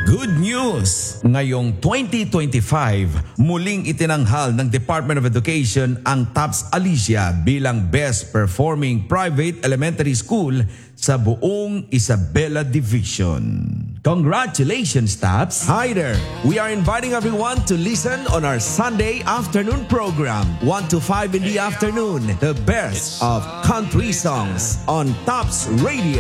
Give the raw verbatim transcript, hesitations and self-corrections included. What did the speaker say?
Good news! Ngayong twenty twenty-five, muling itinanghal ng Department of Education ang TOPS Alicia bilang Best Performing Private Elementary School sa buong Isabela Division. Congratulations, TOPS! Hi there! We are inviting everyone to listen on our Sunday afternoon program, one to five in the afternoon, the best of country songs on TOPS Radio.